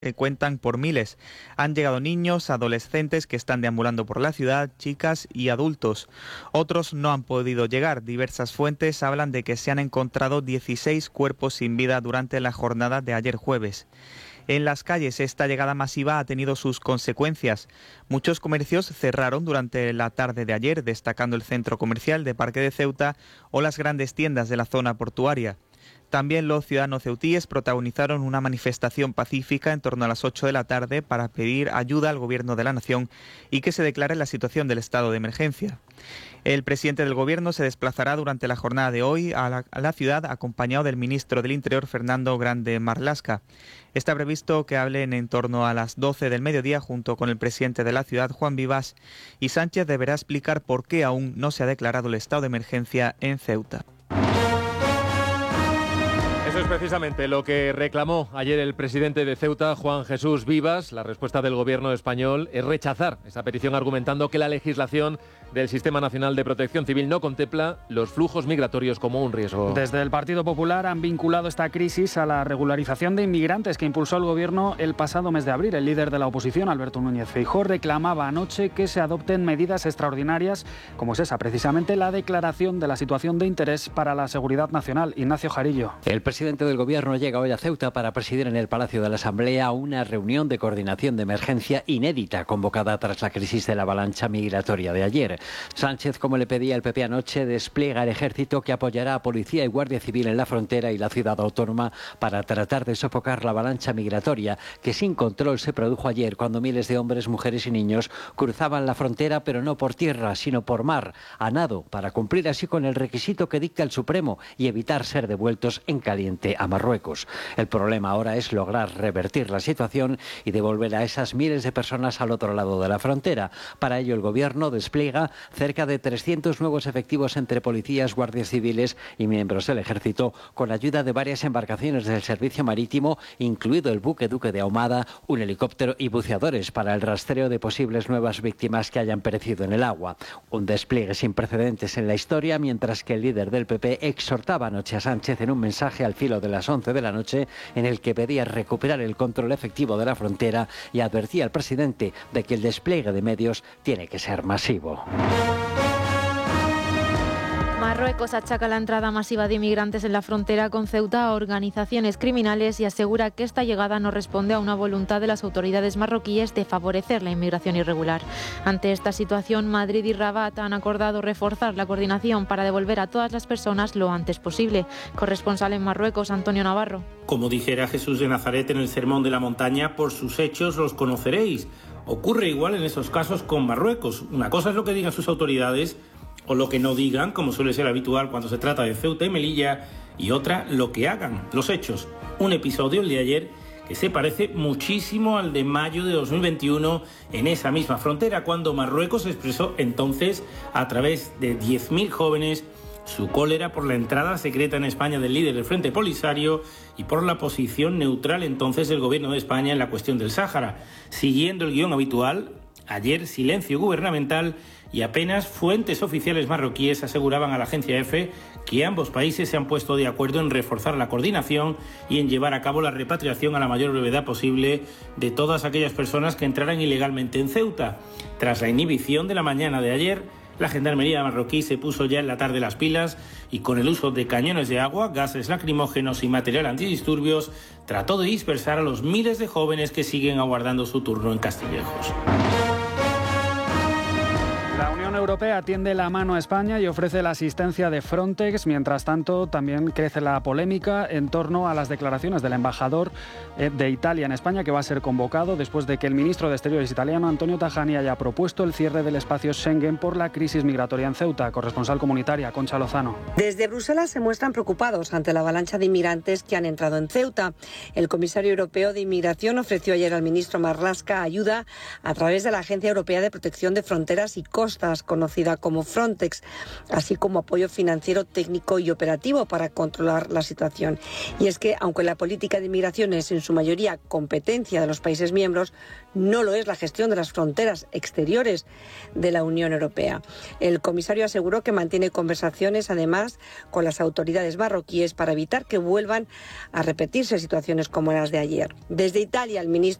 que cuentan por miles. Han llegado niños, adolescentes que están deambulando por la ciudad, chicas y adultos. Otros no han podido llegar. Diversas fuentes hablan de que se han encontrado 16 cuerpos sin vida durante la jornada de ayer jueves. En las calles, esta llegada masiva ha tenido sus consecuencias. Muchos comercios cerraron durante la tarde de ayer, destacando el centro comercial de Parque de Ceuta o las grandes tiendas de la zona portuaria. También los ciudadanos ceutíes protagonizaron una manifestación pacífica en torno a las 8 de la tarde para pedir ayuda al gobierno de la nación y que se declare la situación del estado de emergencia. El presidente del gobierno se desplazará durante la jornada de hoy a la ciudad acompañado del ministro del Interior, Fernando Grande Marlaska. Está previsto que hablen en torno a las 12 del mediodía junto con el presidente de la ciudad, Juan Vivas, y Sánchez deberá explicar por qué aún no se ha declarado el estado de emergencia en Ceuta. Eso es precisamente lo que reclamó ayer el presidente de Ceuta, Juan Jesús Vivas. La respuesta del gobierno español es rechazar esa petición, argumentando que la legislación del Sistema Nacional de Protección Civil no contempla los flujos migratorios como un riesgo. Desde el Partido Popular han vinculado esta crisis a la regularización de inmigrantes que impulsó el gobierno el pasado mes de abril. El líder de la oposición, Alberto Núñez Feijóo, reclamaba anoche que se adopten medidas extraordinarias, como es esa, precisamente la declaración de la situación de interés para la seguridad nacional. Ignacio Jarillo. El presidente del gobierno llega hoy a Ceuta para presidir en el Palacio de la Asamblea una reunión de coordinación de emergencia inédita convocada tras la crisis de la avalancha migratoria de ayer. Sánchez, como le pedía el PP anoche, despliega el ejército que apoyará a policía y guardia civil en la frontera y la ciudad autónoma para tratar de sofocar la avalancha migratoria que sin control se produjo ayer cuando miles de hombres, mujeres y niños cruzaban la frontera, pero no por tierra, sino por mar, a nado, para cumplir así con el requisito que dicta el Supremo y evitar ser devueltos en caliente a Marruecos. El problema ahora es lograr revertir la situación y devolver a esas miles de personas al otro lado de la frontera. Para ello, el gobierno despliega cerca de 300 nuevos efectivos entre policías, guardias civiles y miembros del ejército, con ayuda de varias embarcaciones del servicio marítimo, incluido el buque Duque de Ahumada, un helicóptero y buceadores para el rastreo de posibles nuevas víctimas que hayan perecido en el agua. Un despliegue sin precedentes en la historia, mientras que el líder del PP exhortaba anoche a Sánchez en un mensaje al filo de las 11 de la noche en el que pedía recuperar el control efectivo de la frontera y advertía al presidente de que el despliegue de medios tiene que ser masivo. Marruecos achaca la entrada masiva de inmigrantes en la frontera con Ceuta a organizaciones criminales y asegura que esta llegada no responde a una voluntad de las autoridades marroquíes de favorecer la inmigración irregular. Ante esta situación, Madrid y Rabat han acordado reforzar la coordinación para devolver a todas las personas lo antes posible. Corresponsal en Marruecos, Antonio Navarro. Como dijera Jesús de Nazaret en el Sermón de la Montaña, por sus hechos los conoceréis. Ocurre igual en esos casos con Marruecos. Una cosa es lo que digan sus autoridades o lo que no digan, como suele ser habitual cuando se trata de Ceuta y Melilla, y otra, lo que hagan, los hechos. Un episodio, el de ayer, que se parece muchísimo al de mayo de 2021 en esa misma frontera, cuando Marruecos expresó entonces, a través de 10.000 jóvenes, su cólera por la entrada secreta en España del líder del Frente Polisario y por la posición neutral entonces del gobierno de España en la cuestión del Sáhara. Siguiendo el guión habitual, ayer silencio gubernamental y apenas fuentes oficiales marroquíes aseguraban a la agencia EFE que ambos países se han puesto de acuerdo en reforzar la coordinación y en llevar a cabo la repatriación a la mayor brevedad posible de todas aquellas personas que entraran ilegalmente en Ceuta. Tras la inhibición de la mañana de ayer, la gendarmería marroquí se puso ya en la tarde las pilas y con el uso de cañones de agua, gases lacrimógenos y material antidisturbios trató de dispersar a los miles de jóvenes que siguen aguardando su turno en Castillejos. La Unión Europea tiende la mano a España y ofrece la asistencia de Frontex. Mientras tanto, también crece la polémica en torno a las declaraciones del embajador de Italia en España, que va a ser convocado después de que el ministro de Exteriores italiano, Antonio Tajani, haya propuesto el cierre del espacio Schengen por la crisis migratoria en Ceuta. Corresponsal comunitaria, Concha Lozano. Desde Bruselas se muestran preocupados ante la avalancha de inmigrantes que han entrado en Ceuta. El comisario europeo de Inmigración ofreció ayer al ministro Marlaska ayuda a través de la Agencia Europea de Protección de Fronteras y Costas. conocida como Frontex, así como apoyo financiero, técnico y operativo para controlar la situación. Y es que, aunque la política de inmigración es en su mayoría competencia de los países miembros, no lo es la gestión de las fronteras exteriores de la Unión Europea. El comisario aseguró que mantiene conversaciones, además, con las autoridades marroquíes para evitar que vuelvan a repetirse situaciones como las de ayer. Desde Italia, el ministro